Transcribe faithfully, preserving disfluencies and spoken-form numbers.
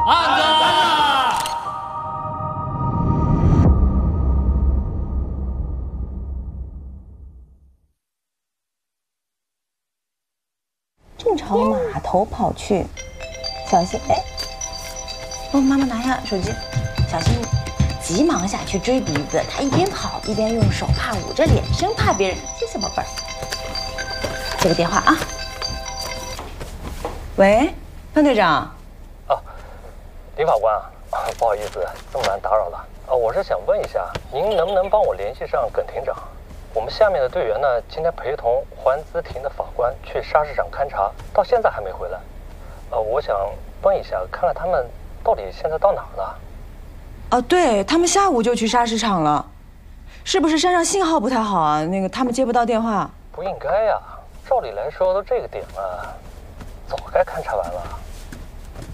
案子。 正朝码头跑去，小心哎！哦，妈妈拿下手机，小心！急忙下去追鼻子，他一边跑一边用手帕捂着脸，生怕别人。谢谢宝贝儿。这个电话啊。喂，潘队长。 啊，李法官啊，不好意思，这么晚打扰了啊。我是想问一下，您能不能帮我联系上耿庭长？我们下面的队员呢，今天陪同环资庭的法官去沙市场勘察，到现在还没回来。呃，我想问一下，看看他们到底现在到哪儿了？ 哦，对他们下午就去沙市场了，是不是山上信号不太好啊？那个他们接不到电话。 不应该呀，照理来说都这个点了，早该勘察完了。